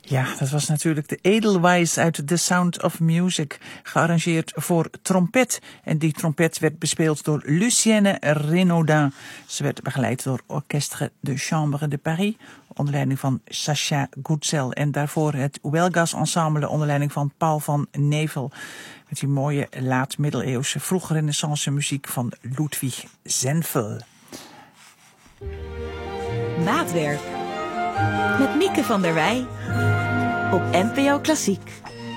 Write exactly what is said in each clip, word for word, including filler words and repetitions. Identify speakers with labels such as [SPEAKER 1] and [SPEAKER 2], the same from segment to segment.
[SPEAKER 1] Ja, dat was natuurlijk de Edelweiss uit The Sound of Music, gearrangeerd voor trompet. En die trompet werd bespeeld door Lucienne Renaudin. Ze werd begeleid door Orchestre de Chambre de Paris, onder leiding van Sacha Guetzel. En daarvoor het Huelgas Ensemble, onder leiding van Paul van Nevel. Met die mooie laat-middeleeuwse, vroege renaissance muziek van Ludwig Zenfel.
[SPEAKER 2] Maatwerk met Mieke van der Wij op N P O Klassiek.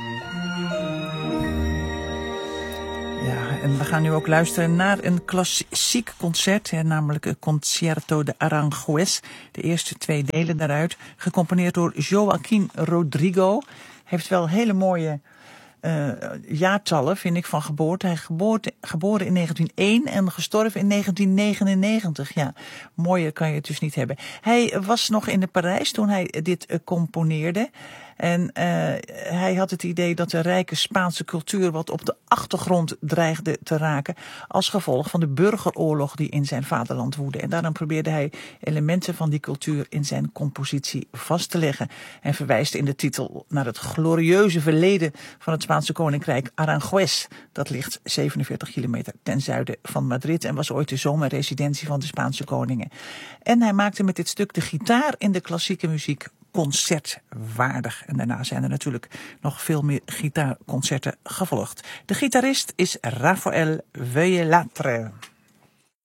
[SPEAKER 1] Ja, en we gaan nu ook luisteren naar een klassiek concert, hè, namelijk het Concerto de Aranjuez. De eerste twee delen daaruit, gecomponeerd door Joaquín Rodrigo. Heeft wel hele mooie Uh, jaartallen, vind ik, van geboorte. Hij is geboorte, geboren in negentien één en gestorven in negentien negenennegentig. Ja, mooier kan je het dus niet hebben. Hij was nog in Parijs toen hij dit uh, componeerde. En uh, hij had het idee dat de rijke Spaanse cultuur wat op de achtergrond dreigde te raken als gevolg van de burgeroorlog die in zijn vaderland woedde. En daarom probeerde hij elementen van die cultuur in zijn compositie vast te leggen. En verwijst in de titel naar het glorieuze verleden van het Spaanse koninkrijk Aranjuez. Dat ligt zevenenveertig kilometer ten zuiden van Madrid en was ooit de zomerresidentie van de Spaanse koningen. En hij maakte met dit stuk de gitaar in de klassieke muziek concertwaardig. En daarna zijn er natuurlijk nog veel meer gitaarconcerten gevolgd. De gitarist is Raphaël Veuillelatre.